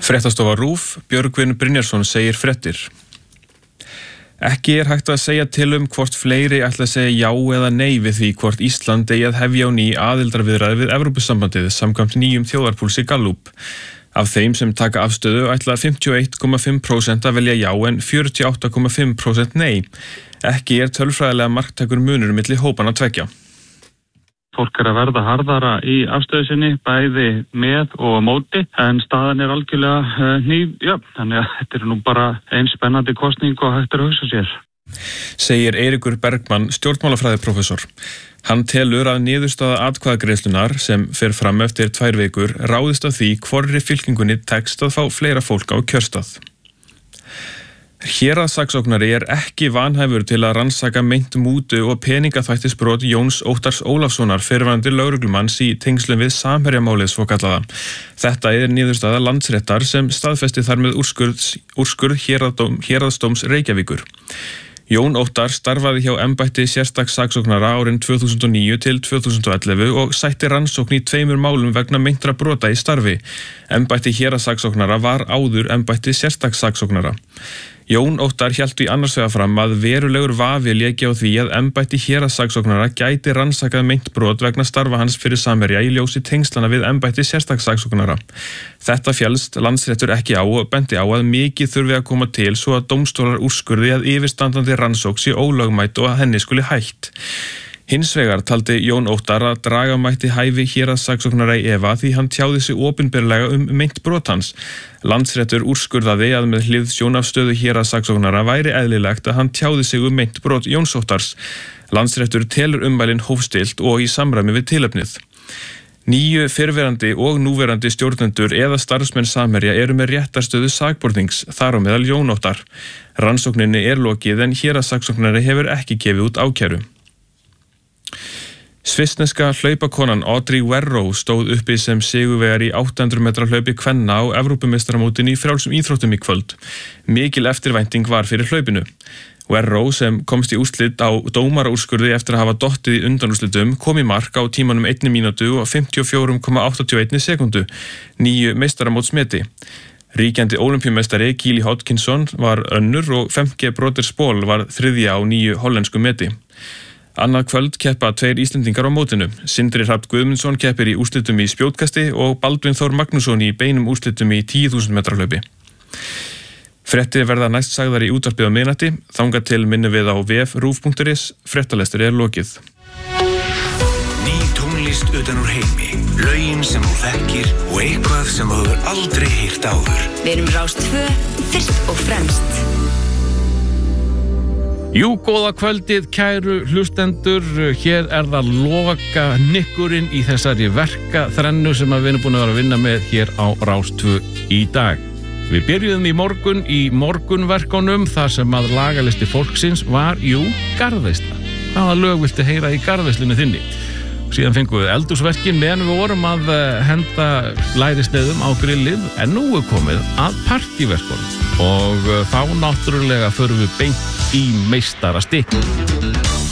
Fréttastofa RÚV, Björgvin Brynjarsson segir fréttir. Ekki hægt að segja til hvort fleiri ætla að segja já eða nei við því hvort Ísland eigi að hefja á ný aðildarviðræður við Evrópusambandið samkvæmt nýjum þjóðarpúlsi Gallup. Af þeim sem taka afstöðu ætla 51,5% að velja já en 48,5% nei. Ekki tölfræðilega marktækur munur milli hópanna tveggja. Fólk að verða harðara í afstöðu sinni, bæði með og á móti, en staðan algjörlega þannig að þetta nú bara eins spennandi kosning og hægt að hugsa sér. Segir Eiríkur Bergmann, stjórnmálafræðiprófessor. Hann telur að niðurstaða atkvæðagreiðslunnar sem fer fram eftir 2 vikur ráðist af því hvorri fylkingunni tekst að fá fleira fólk á kjörstað. Héraðssaksóknari ekki vanhæfur til að rannsaka meint mútu og peningaþvættisbrot Jóns Óttars Ólafssonar fyrrverandi lögreglumanns í tengslum við Samherjamálið svokallaða. Þetta niðurstaða Landsréttar sem staðfesti þar með úrskurð Héraðsdóms Reykjavíkur. Jón Óttar starfaði hjá embætti sérstaks saksóknara árin 2009 til 2011 og sætti rannsókn í 2 málum vegna meintra brota í starfi. Embætti héraðssaksóknara var áður embætti sérstaks saksóknara. Jón Óttar hélt því annars vegar fram að verulegur vafi léki á því að embætti héraðssaksóknara gæti rannsakað meint brot vegna starfa hans fyrir Samherja í ljósi tengslana við embætti sérstaks saksóknara. Þetta féllst Landsréttur ekki á og benti á að mikið þurfi að koma til svo að dómstólar úrskurði að yfirstandandi rannsókn sé ólögmæt og að henni skuli hætt. Hins vegar taldi Jón Óttar að draga mætti hæfi héraðssaksóknara í efa því hann tjáði sig opinberlega meint brot hans. Landsréttur úrskurðaði að með hliðsjón af stöðu héraðssaksóknara væri eðlilegt að hann tjáði sig meint brot Jóns Óttars. Landsréttur telur ummælin hófstillt og í samræmi við tilefnið. 9 fyrrverandi og núverandi stjórnendur eða starfsmenn Samherja með réttarstöðu sakbornings, þar á meðal Jón Óttar. Rannsókninni lokið en héraðssaksóknari hefur ekki gefið út ákæru. Svissneska hlaupakonan Audrey Werrow stóð uppi sem sigurvegari í 800 metra hlaupi kvenna á Evrópumeistaramótinu í frjálsum íþróttum í kvöld. Mikil eftirvænting var fyrir hlaupinu. Werrow sem komst í úrslit á dómaraúrskurði eftir að hafa dottið í undanúrslitum kom í mark á tímanum 1 mínútu og 54,81 sekundu, nýju meistaramótsmeti. Ríkjandi ólympíumeistari Gíli Hodkinson var önnur og Femke Broder-Spol var þriðja á nýju hollensku meti. Annað kvöld keppa 2 Íslendingar á mótinu. Sindri Hrafn Guðmundsson keppir í úrslitum í spjótkasti og Baldvin Þór Magnússon í beinum úrslitum í 10.000 metra hlaupi. Fréttir verða næst sagðar í útvarpið á miðnætti, þangað til minnum við á vef RÚV.is, fréttalestur lokið. Ný tónlist utan úr heimi, lögin sem þú þekkir og eitthvað sem þú hefur aldrei heyrt áður. Við erum Rás 2, fyrst og fremst. Jú, góða kvöldið, kæru hlustendur. Hér það loka nikkurinn í þessari verkaþrennu sem við erum búin að vera að vinna með hér á Rás 2 í dag. Við byrjuðum í morgun í morgunverkunum þar sem að lagalisti fólksins var, garðveisla. Hvaða lög viltu heyra í garðveislunni þinni? Síðan fengum við eldhúsverkin meðan við vorum að henda lærisneiðum á grillið, en nú komið að partíverkunum. Og þá náttúrulega förum við beint í meistarastikk.